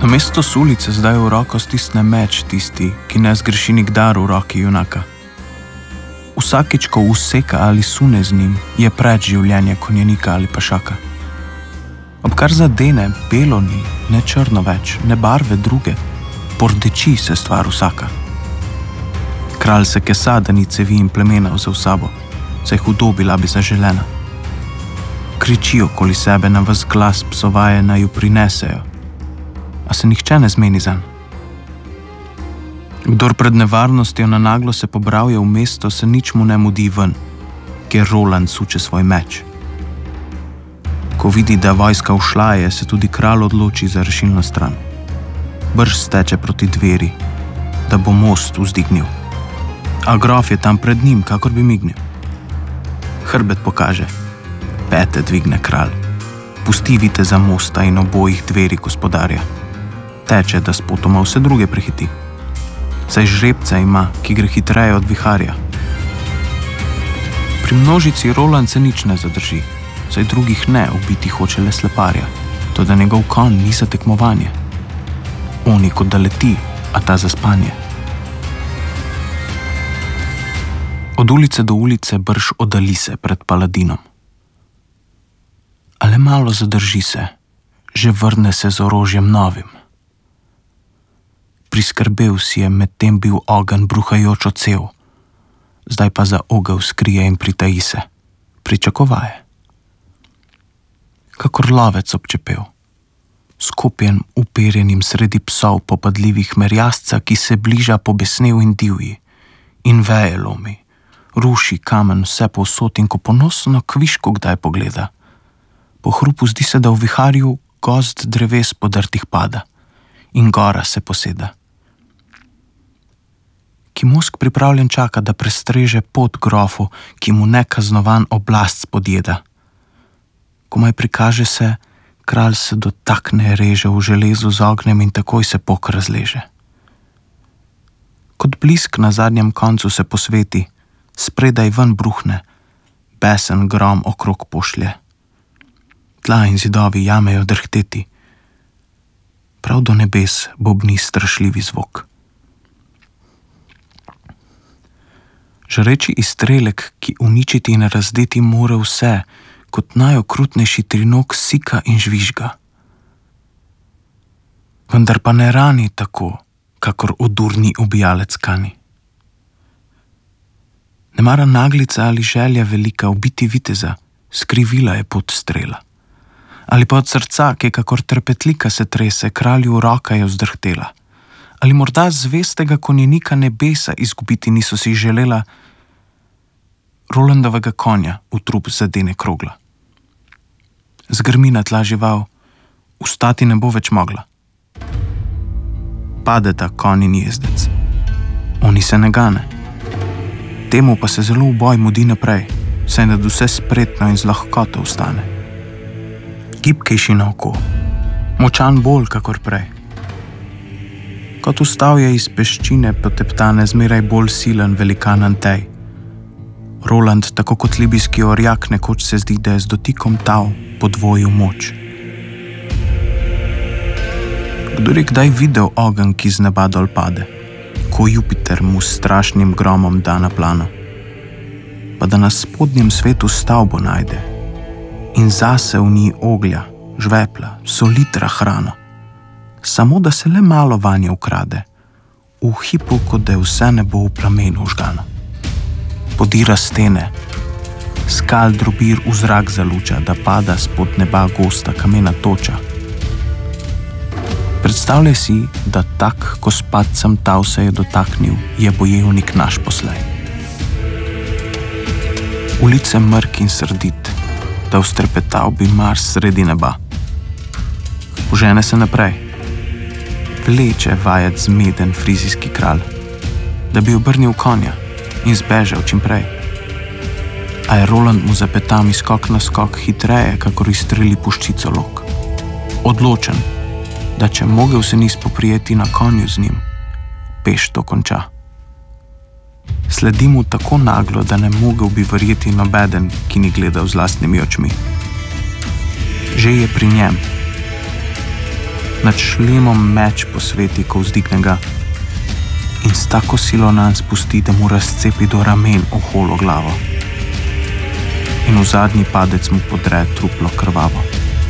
Namesto sulice zdaj v roko stisne meč tisti, ki ne zgreši nikdar v roki junaka. Vsakič, ko useka ali sune z njim, je preč življenje konjenika ali pašaka. Obkar zadene, belo ni, ne črno več, ne barve druge, pordeči se stvar vsaka. Kralj se kesa, da ni cevi in plemena vzel sabo, saj hudo bila bi zaželena. Kriči okoli sebe na ves glas, psovaje naj ju prinesejo, a se nihče ne zmeni zanj. Kdor pred nevarnostjo na naglo se pobral je v mesto, se nič mu ne mudi ven, kjer Roland suče svoj meč. Ko vidi, da vojska ušla je, se tudi kralj odloči za rešilno stran. Brž steče proti dveri, da bo most vzdignil. A grof je tam pred njim, kakor bi mignil. Hrbet pokaže, pete dvigne kralj, pusti viteza mosta in obojih dveri gospodarja. Teče, da spotoma vse druge prehiti. Saj žrebca ima, ki gre hitreje od viharja. Pri množici Roland se nič ne zadrži, saj drugih ne, ubiti hoče le sleparja, toda njegov konj ni za tekmovanje. Oni kot da leti, a ta za spanje. Od ulice do ulice brž oddali se pred paladinom. Ale malo zadrži se, že vrne se z orožjem novim. Priskrbel si je medtem bil ogenj bruhajoč odsev, zdaj pa za ogel skrije in pritaji se, pričakovaje. Kakor lovec občepel, skopjen uperjenim sredi psov popadljivih merjasca, ki se bliža pobesnel in divji, in veje lomi, ruši kamen vse povsod in ko ponosno kviško kdaj pogleda, po hrupu zdi se, da v viharju gozd dreves podrtih pada in gora se poseda. Ki mosk pripravljen čaka, da prestreže pot grofu, ki mu nekaznovan oblast spodjeda. Komaj prikaže se, kralj se dotakne reže v železu z ognjem in takoj se pok razleže. Kot blisk na zadnjem koncu se posveti, spredaj ven bruhne, besen grom okrog pošlje. Tla in zidovi jamejo drhteti. Prav do nebes bobni strašljivi zvok. Žareči izstrelek, ki uničiti in razdeti more vse, kot najokrutnejši trinok sika in žvižga. Vendar pa ne rani tako, kakor odurni ubijalec kani. Ne mara naglica ali želja velika ubiti viteza, skrivila je pot strela. Ali pa od srca, ki kakor trpetlika se trese, kralju roka je vzdrhtela. Ali morda zvestega konjenika nebesa izgubiti niso si želela, Rolandovega konja v trup zadene krogla. Zgrmi na tla žival, vstati ne bo več mogla. Padeta konj in jezdec. Oni se ne gane. Temu pa se zelo v boj mudi naprej, saj nadvse spretno in z lahkoto vstane. Gibkejši na oko, močan bolj kakor prej. Kot vstal je iz peščine poteptane zmeraj bolj silen velikan Antej. Roland, tako kot libijski orjak, nekoč se zdi, da je z dotikom tav podvojil moč. Kdor je kdaj videl ogenj, ki z neba dol pade, ko Jupiter mu s strašnim gromom da na plano, pa da na spodnjem svetu stavbo najde in zase v njej oglja, žvepla, solitra hrano, samo da se le malo vanje ukrade, v hipu, kot da je vse nebo v plamenu vžgano. Podira stene, skal drobir v zrak zaluča, da pada spod neba gosta kamena toča. Predstavljaj si, da tak, ko s padcem tav se je dotaknil, je bojevnik naš poslej. Ulice mrk in srdit, da vstrepetal bi Mars sredi neba. Užene se naprej, vleče vajec zmeden frizijski kralj, da bi obrnil konja in zbežal čim prej. A je Roland mu za petami skok na skok hitreje, kakor izstreli puščico lok. Odločen, da če mogel se ni spoprijeti na konju z njim, peš to konča. Sledi mu tako naglo, da ne mogel bi verjeti nobeden, ki ni gledal z lastnimi očmi. Že je pri njem. nad šlemom meč posveti, ko vzdigne ga in s tako silo nanj spusti, da mu razcepi do ramen oholo glavo. In v zadnji padec mu podre truplo krvavo.